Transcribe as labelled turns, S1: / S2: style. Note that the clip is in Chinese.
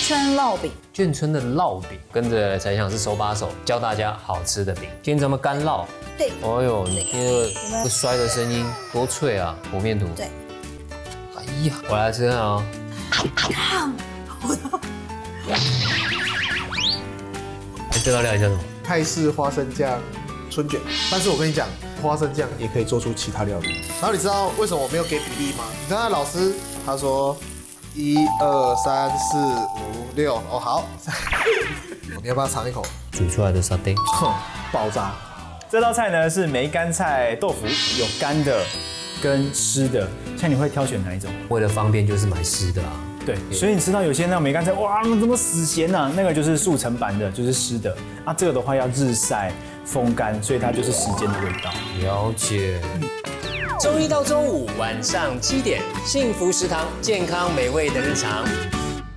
S1: 村烙饼。
S2: 眷村的烙饼，跟着才想是手把手教大家好吃的饼。今天咱们干烙。
S1: 对。
S2: 哦呦，你听这个摔的声音多脆啊！和面图。
S1: 对。
S2: 哎呀，我来吃看啊。这道料理叫什么？
S3: 泰式花生酱春卷。但是我跟你讲，花生酱也可以做出其他料理。然后你知道为什么我没有给比例吗？你看那老师他说1、2、3、4、5、6，哦好，你要不要尝一口？
S2: 煮出来的沙丁，
S3: 哼，爆炸！
S4: 这道菜呢是梅干菜豆腐，有干的跟湿的，像你会挑选哪一种？
S2: 为了方便就是买湿的啊。
S4: 对，所以你吃到有些那种梅干菜，哇，怎么死咸啊？那个就是速成版的，就是湿的。啊，这个的话要日晒风干，所以它就是时间的味道。
S2: 了解。
S5: 周一到周五晚上7点，幸福食堂，健康美味的日常。